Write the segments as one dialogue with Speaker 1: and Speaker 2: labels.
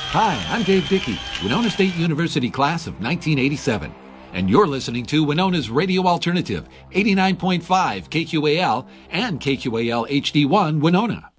Speaker 1: Hi, I'm Dave Dickey, Winona State University class of 1987. And you're listening to Winona's Radio Alternative, 89.5 KQAL and KQAL HD1 Winona.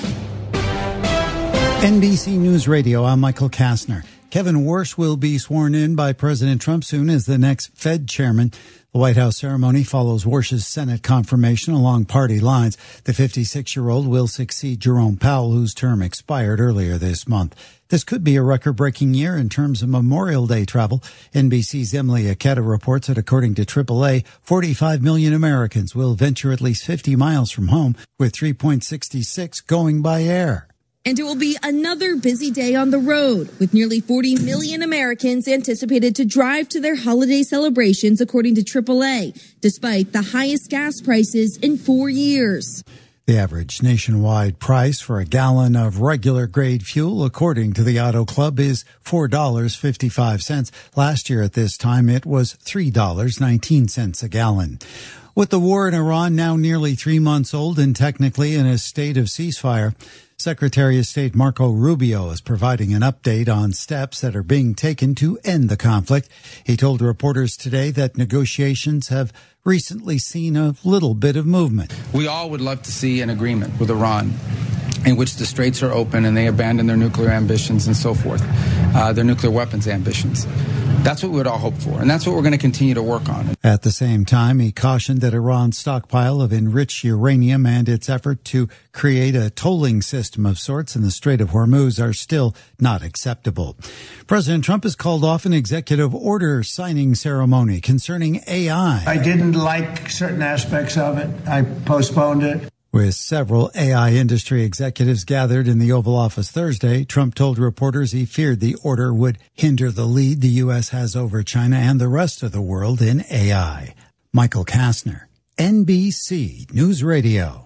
Speaker 2: NBC News Radio, I'm Michael Kastner. Kevin Warsh will be sworn in by President Trump soon as the next Fed chairman. The White House ceremony follows Warsh's Senate confirmation along party lines. The 56-year-old will succeed Jerome Powell, whose term expired earlier this month. This could be a record-breaking year in terms of Memorial Day travel. NBC's Emily Aketa reports that according to AAA, 45 million Americans will venture at least 50 miles from home, with 3.66 going by air.
Speaker 3: And it will be another busy day on the road, with nearly 40 million Americans anticipated to drive to their holiday celebrations, according to AAA, despite the highest gas prices in 4 years.
Speaker 2: The average nationwide price for a gallon of regular grade fuel, according to the Auto Club, is $4.55. Last year at this time, it was $3.19 a gallon. With the war in Iran now nearly 3 months old and technically in a state of ceasefire, Secretary of State Marco Rubio is providing an update on steps that are being taken to end the conflict. He told reporters today that negotiations have recently seen a little bit of movement.
Speaker 4: We all would love to see an agreement with Iran in which the straits are open and they abandon their nuclear ambitions and so forth, their nuclear weapons ambitions. That's what we would all hope for, and that's what we're going to continue to work on.
Speaker 2: At the same time, he cautioned that Iran's stockpile of enriched uranium and its effort to create a tolling system of sorts in the Strait of Hormuz are still not acceptable. President Trump has called off an executive order signing ceremony concerning AI.
Speaker 5: I didn't like certain aspects of it. I postponed it.
Speaker 2: With several AI industry executives gathered in the Oval Office Thursday, Trump told reporters he feared the order would hinder the lead the U.S. has over China and the rest of the world in AI. Michael Kastner, NBC News Radio.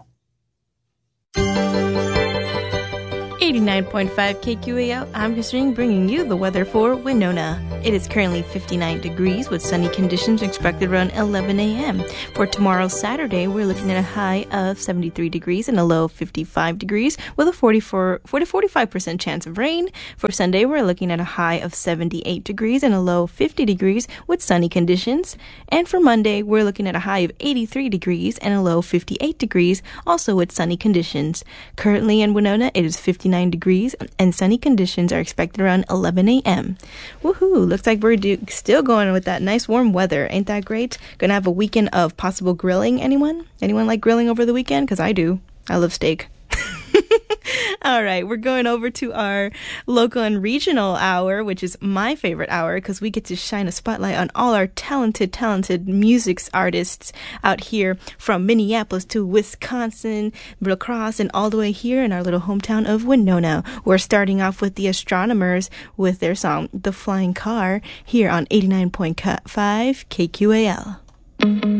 Speaker 6: 89.5 KQAL, I'm Christine bringing you the weather for Winona. It is currently 59 degrees with sunny conditions expected around 11 a.m. For tomorrow, Saturday, we're looking at a high of 73 degrees and a low of 55 degrees with a 40 to 45% chance of rain. For Sunday, we're looking at a high of 78 degrees and a low of 50 degrees with sunny conditions. And for Monday, we're looking at a high of 83 degrees and a low of 58 degrees, also with sunny conditions. Currently in Winona, it is 59 degrees and sunny conditions are expected around 11 a.m. Woohoo! Looks like we're still going with that nice warm weather. Ain't that great? Gonna have a weekend of possible grilling. Anyone like grilling over the weekend? Because I do. I love steak. All right, we're going over to our local and regional hour, which is my favorite hour because we get to shine a spotlight on all our talented music artists out here from Minneapolis to Wisconsin, La Crosse, and all the way here in our little hometown of Winona. We're starting off with the Astronomers with their song, The Flying Car, here on 89.5 KQAL.